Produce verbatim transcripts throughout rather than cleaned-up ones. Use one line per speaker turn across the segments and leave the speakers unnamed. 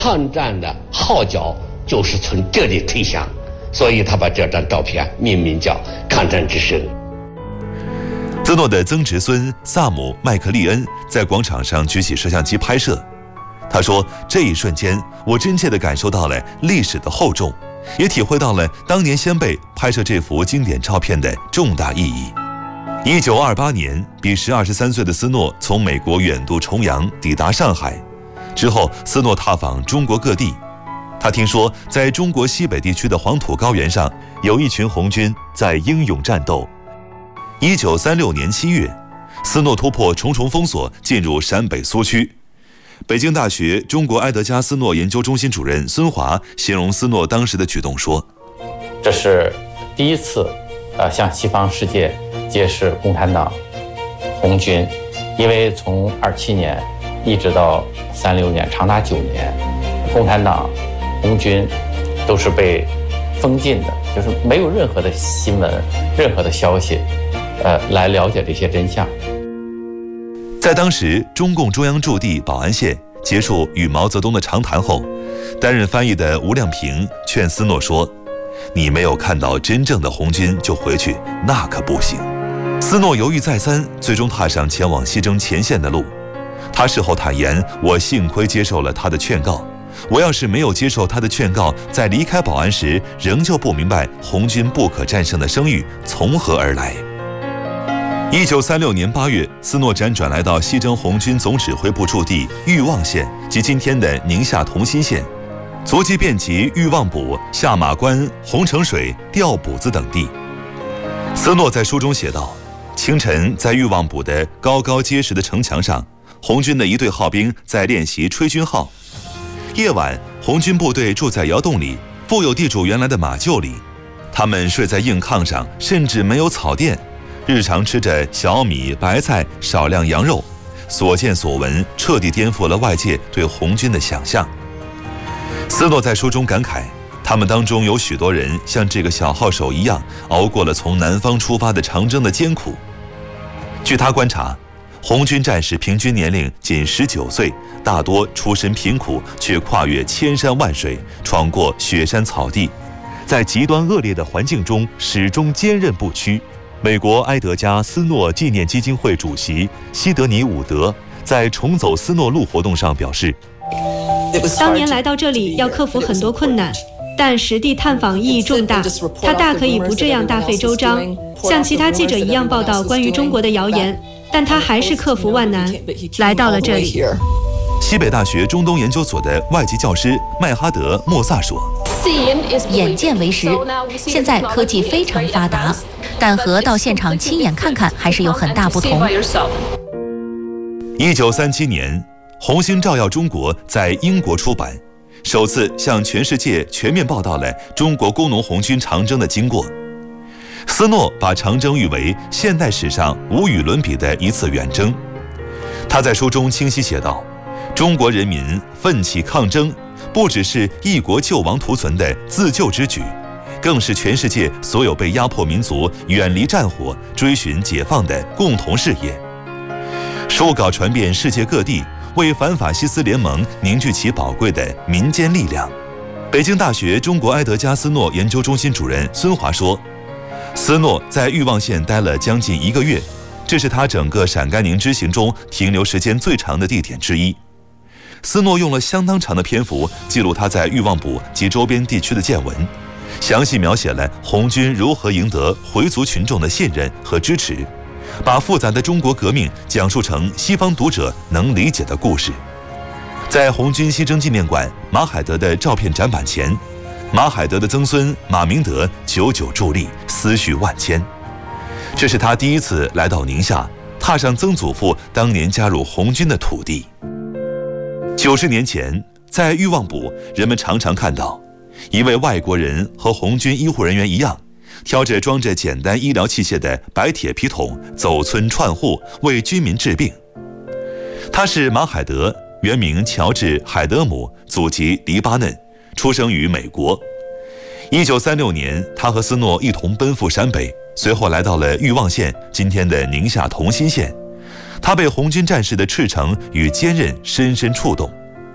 抗战的号角就是从这里推响，所以他把这张照片命名叫《抗战之声》。
斯诺的曾侄孙萨姆·麦克利恩在广场上举起摄像机拍摄。他说：“这一瞬间，我真切地感受到了历史的厚重，也体会到了当年先辈拍摄这幅经典照片的重大意义。”一九二八年，彼时二十三岁的斯诺从美国远渡重洋，抵达上海。之后，斯诺踏访中国各地。他听说，在中国西北地区的黄土高原上，有一群红军在英勇战斗。一九三六年七月，斯诺突破重重封锁，进入陕北苏区。北京大学中国埃德加·斯诺研究中心主任孙华形容斯诺当时的举动说：“
这是第一次，呃，向西方世界揭示共产党红军，因为从二七年一直到三六年，长达九年，共产党红军都是被封禁的，就是没有任何的新闻、任何的消息。”呃，来了解这些真相。
在当时中共中央驻地宝安县结束与毛泽东的长谈后，担任翻译的吴亮平劝斯诺说：“你没有看到真正的红军就回去，那可不行。”斯诺犹豫再三，最终踏上前往西征前线的路。他事后坦言：“我幸亏接受了他的劝告，我要是没有接受他的劝告，在离开宝安时，仍旧不明白红军不可战胜的声誉从何而来。”一九三六年八月，斯诺辗转来到西征红军总指挥部驻地裕望县及今天的宁夏同心县，足迹遍及裕望堡、下马关、洪城水、吊补子等地。斯诺在书中写道：“清晨，在裕望堡的高高结实的城墙上，红军的一队号兵在练习吹军号。夜晚，红军部队住在窑洞里，富有地主原来的马厩里，他们睡在硬炕上，甚至没有草垫。日常吃着小米、白菜、少量羊肉，所见所闻彻底颠覆了外界对红军的想象。”斯诺在书中感慨，他们当中有许多人像这个小号手一样，熬过了从南方出发的长征的艰苦。据他观察，红军战士平均年龄仅十九岁，大多出身贫苦，却跨越千山万水，闯过雪山草地，在极端恶劣的环境中始终坚韧不屈。美国埃德加·斯诺纪念基金会主席西德尼·伍德在重走斯诺路活动上表示：“
当年来到这里要克服很多困难，但实地探访意义重大。他大可以不这样大费周章，像其他记者一样报道关于中国的谣言，但他还是克服万难，来到了这里。”
西北大学中东研究所的外籍教师麦哈德·莫萨说：“
眼见为实，现在科技非常发达，但和到现场亲眼看看还是有很大不同。”
一九三七年，《红星照耀中国》在英国出版，首次向全世界全面报道了中国工农红军长征的经过。斯诺把长征誉为现代史上无与伦比的一次远征。他在书中清晰写道：“中国人民奋起抗争，不只是一国救亡图存的自救之举，更是全世界所有被压迫民族远离战火、追寻解放的共同事业。”书稿传遍世界各地，为反法西斯联盟凝聚起宝贵的民间力量。北京大学中国埃德加·斯诺研究中心主任孙华说：“斯诺在裕望县待了将近一个月，这是他整个陕甘宁之行中停留时间最长的地点之一。”斯诺用了相当长的篇幅记录他在裕望堡及周边地区的见闻，详细描写了红军如何赢得回族群众的信任和支持，把复杂的中国革命讲述成西方读者能理解的故事。在红军西征纪念馆马海德的照片展板前，马海德的曾孙马明德久久伫立，思绪万千。这是他第一次来到宁夏，踏上曾祖父当年加入红军的土地。九十年前，在裕望堡，人们常常看到一位外国人和红军医护人员一样，挑着装着简单医疗器械的白铁皮桶，走村串户为居民治病。他是马海德，原名乔治·海德姆，祖籍黎巴嫩，出生于美国。一九三六年，他和斯诺一同奔赴陕北，随后来到了裕望县，今天的宁夏同心县。他被红军战士的赤诚与坚韧深深触动。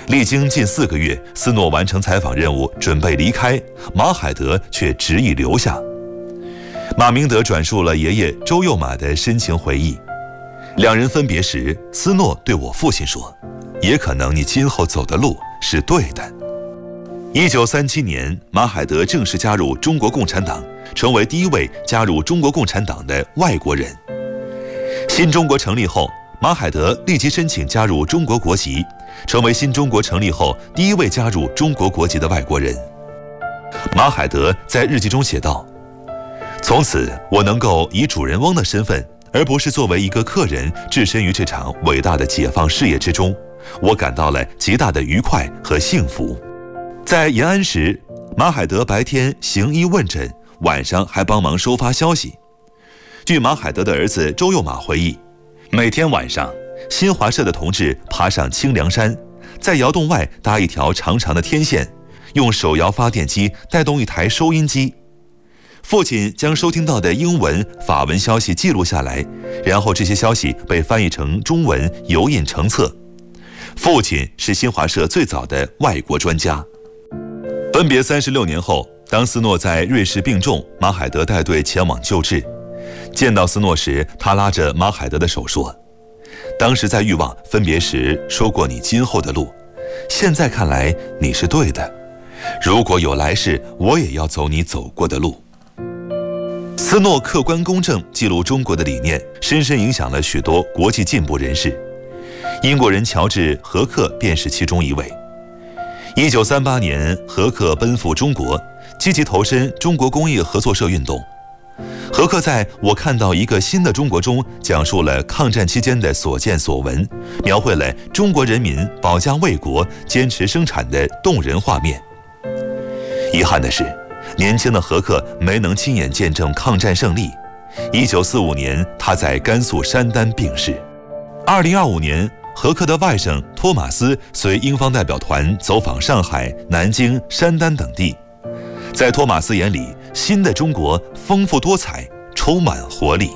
历经近四个月，斯诺完成采访任务，准备离开，马海德却执意留下。马明德转述了爷爷周幼马的深情回忆。两人分别时，斯诺对我父亲说：“也可能你今后走的路是对的。”一九三七年，马海德正式加入中国共产党，成为第一位加入中国共产党的外国人。新中国成立后，马海德立即申请加入中国国籍，成为新中国成立后第一位加入中国国籍的外国人。马海德在日记中写道：“从此，我能够以主人翁的身份，而不是作为一个客人置身于这场伟大的解放事业之中，我感到了极大的愉快和幸福。”在延安时，马海德白天行医问诊，晚上还帮忙收发消息。据马海德的儿子周幼马回忆，每天晚上，新华社的同志爬上清凉山，在窑洞外搭一条长长的天线，用手摇发电机带动一台收音机。父亲将收听到的英文、法文消息记录下来，然后这些消息被翻译成中文，油印成册。父亲是新华社最早的外国专家。分别三十六年后，当斯诺在瑞士病重，马海德带队前往救治。见到斯诺时，他拉着马海德的手说：“当时在欲望分别时说过你今后的路，现在看来你是对的。如果有来世，我也要走你走过的路。”斯诺客观公正记录中国的理念，深深影响了许多国际进步人士。英国人乔治·何克便是其中一位。一九三八年，何克奔赴中国，积极投身中国工业合作社运动。何克在我看到一个新的中国中，讲述了抗战期间的所见所闻，描绘了中国人民保家卫国、坚持生产的动人画面。遗憾的是，年轻的何克没能亲眼见证抗战胜利。一九四五年，他在甘肃山丹病逝。二零二五年，何克的外甥托马斯随英方代表团走访上海、南京、山丹等地。在托马斯眼里，新的中国丰富多彩，充满活力。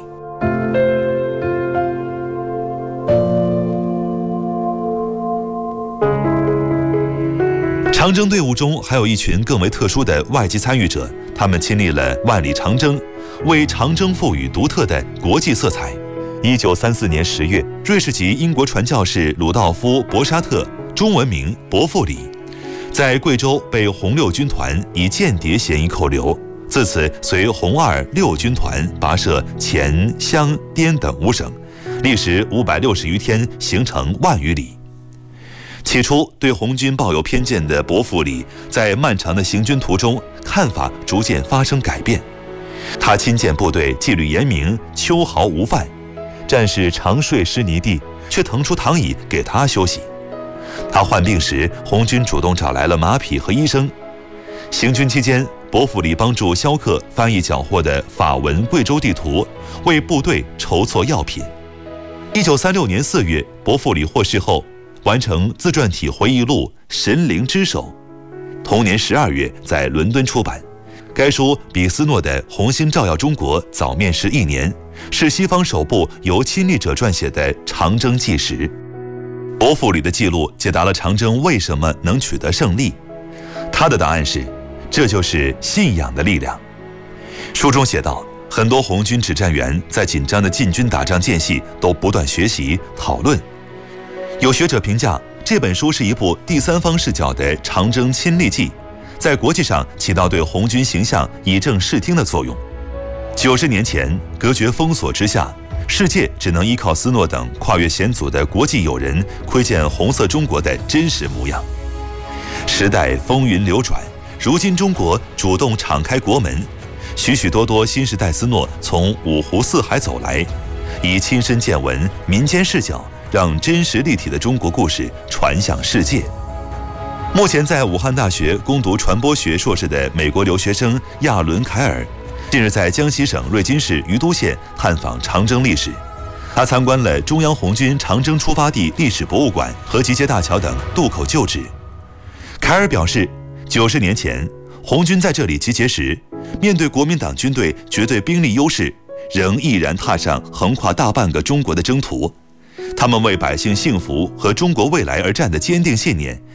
长征队伍中还有一群更为特殊的外籍参与者，他们亲历了万里长征，为长征赋予独特的国际色彩。一九三四年十月，瑞士籍英国传教士鲁道夫·博沙特，中文名伯富里，在贵州被红六军团以间谍嫌疑扣留，自此随红二六军团跋涉黔、湘、滇等五省，历时五百六十余天，行程万余里。起初对红军抱有偏见的伯富里，在漫长的行军途中，看法逐渐发生改变。他亲见部队纪律严明，秋毫无犯，战士常睡湿泥地，却腾出躺椅给他休息。他患病时，红军主动找来了马匹和医生。行军期间，伯富里帮助萧克翻译缴获的法文贵州地图，为部队筹措药品。一九三六年四月，伯富里获释后，完成自传体回忆录《神灵之手》，同年十二月在伦敦出版。该书比斯诺的《红星照耀中国》早面世一年，是西方首部由亲历者撰写的长征纪实。伯富里的记录解答了长征为什么能取得胜利。他的答案是：这就是信仰的力量。书中写道，很多红军指战员在紧张的进军打仗间隙都不断学习讨论。有学者评价，这本书是一部第三方视角的长征亲历记，在国际上起到对红军形象以正视听的作用。九十年前，隔绝封锁之下，世界只能依靠斯诺等跨越险阻的国际友人，窥见红色中国的真实模样。时代风云流转，如今中国主动敞开国门，许许多多新时代斯诺从五湖四海走来，以亲身见闻、民间视角，让真实立体的中国故事传向世界。目前在武汉大学攻读传播学硕士的美国留学生亚伦·凯尔，近日在江西省瑞金市于都县探访长征历史。他参观了中央红军长征出发地历史博物馆和集结大桥等渡口旧址。凯尔表示，九十年前红军在这里集结时，面对国民党军队绝对兵力优势，仍毅然踏上横跨大半个中国的征途。他们为百姓幸福和中国未来而战的坚定信念，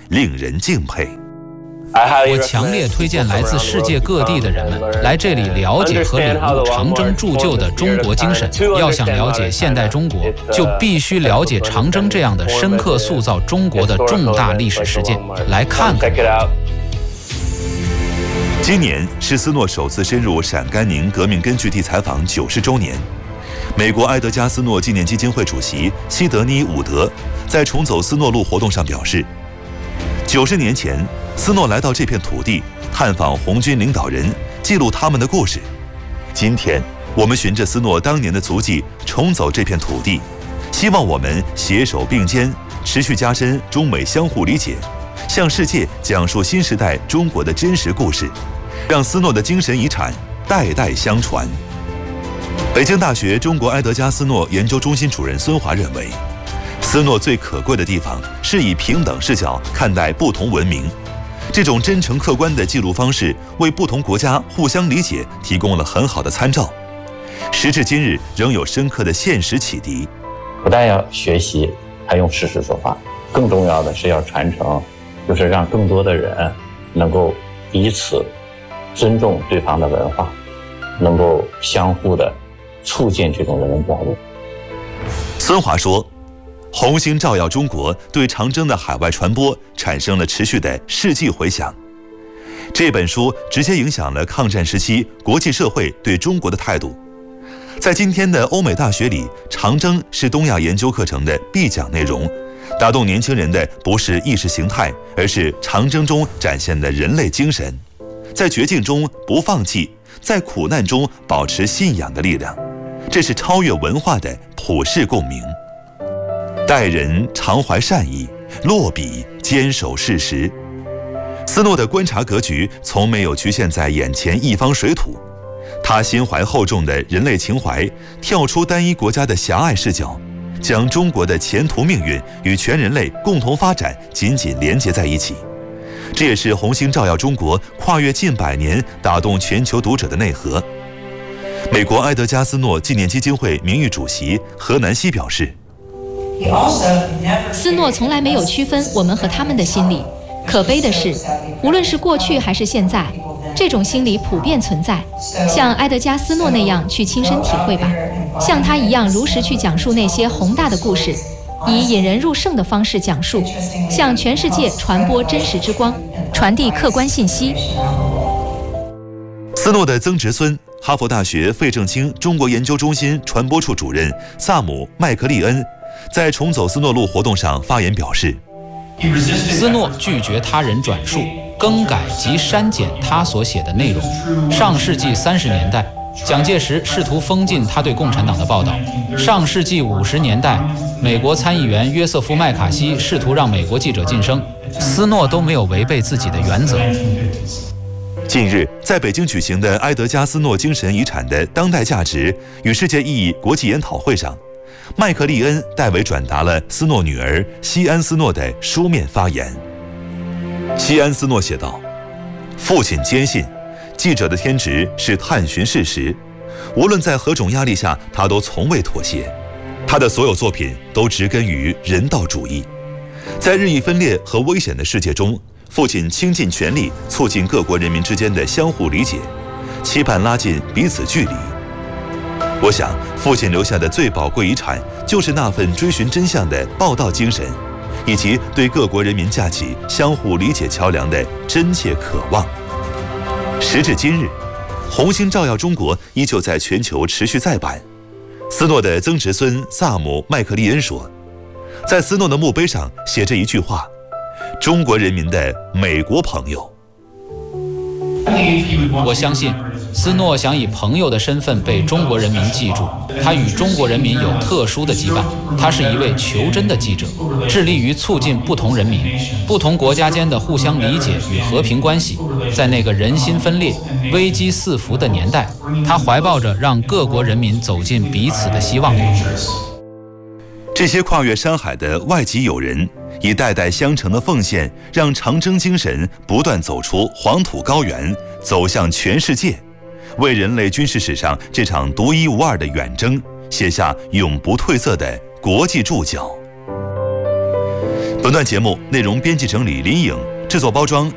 令人敬佩。
我强烈推荐来自世界各地的人们来这里了解和领悟长征铸就的中国精神。要想了解现代中国，就必须了解长征这样的深刻塑造中国的重大历史事件。来看看。
今年是斯诺首次深入陕甘宁革命根据地采访九十周年。美国埃德加·斯诺纪念基金会主席西德尼·伍德在重走斯诺路活动上表示，九十年前，斯诺来到这片土地，探访红军领导人，记录他们的故事。今天，我们循着斯诺当年的足迹，重走这片土地，希望我们携手并肩，持续加深中美相互理解，向世界讲述新时代中国的真实故事，让斯诺的精神遗产代代相传。北京大学中国埃德加·斯诺研究中心主任孙华认为，斯诺最可贵的地方是以平等视角看待不同文明，这种真诚客观的记录方式为不同国家互相理解提供了很好的参照，时至今日仍有深刻的现实启迪。
不但要学习，还用事实说话，更重要的是要传承，就是让更多的人能够彼此尊重对方的文化，能够相互的促进这种人文交流。
孙华说，红星照耀中国对长征的海外传播产生了持续的世纪回响。这本书直接影响了抗战时期国际社会对中国的态度。在今天的欧美大学里，长征是东亚研究课程的必讲内容。打动年轻人的不是意识形态，而是长征中展现的人类精神，在绝境中不放弃，在苦难中保持信仰的力量。这是超越文化的普世共鸣。待人常怀善意，落笔坚守事实。斯诺的观察格局从没有局限在眼前一方水土，他心怀厚重的人类情怀，跳出单一国家的狭隘视角，将中国的前途命运与全人类共同发展紧紧连结在一起。这也是红星照耀中国跨越近百年打动全球读者的内核。美国埃德加·斯诺纪念基金会名誉主席何南希表示，
斯诺从来没有区分我们和他们的心理。可悲的是，无论是过去还是现在，这种心理普遍存在。像埃德加·斯诺那样去亲身体会吧，像他一样如实去讲述那些宏大的故事，以引人入胜的方式讲述，向全世界传播真实之光，传递客观信息。
斯诺的曾侄孙，哈佛大学费正清中国研究中心传播处主任萨姆·麦克利恩在重走斯诺路活动上发言表示，
斯诺拒绝他人转述、更改及删减他所写的内容。上世纪三十年代，蒋介石试图封禁他对共产党的报道。上世纪五十年代，美国参议员约瑟夫·麦卡锡试图让美国记者晋升，斯诺都没有违背自己的原则。
近日，在北京举行的埃德加·斯诺精神遗产的当代价值与世界意义国际研讨会上，麦克利恩代为转达了斯诺女儿西安·斯诺的书面发言。西安·斯诺写道：“父亲坚信，记者的天职是探寻事实，无论在何种压力下，他都从未妥协。他的所有作品都植根于人道主义。在日益分裂和危险的世界中，父亲倾尽全力促进各国人民之间的相互理解，期盼拉近彼此距离。我想，父亲留下的最宝贵遗产，就是那份追寻真相的报道精神，以及对各国人民架起相互理解桥梁的真切渴望。时至今日，红星照耀中国依旧在全球持续再版。斯诺的曾侄孙萨姆·麦克利恩说，在斯诺的墓碑上写着一句话：中国人民的美国朋友。
我相信，斯诺想以朋友的身份被中国人民记住。他与中国人民有特殊的羁绊。他是一位求真的记者，致力于促进不同人民、不同国家间的互相理解与和平关系。在那个人心分裂、危机四伏的年代，他怀抱着让各国人民走进彼此的希望。
这些跨越山海的外籍友人，以代代相承的奉献，让长征精神不断走出黄土高原，走向全世界，为人类军事史上这场独一无二的远征写下永不褪色的国际注脚。 本段节目内容编辑整理林颖，制作包装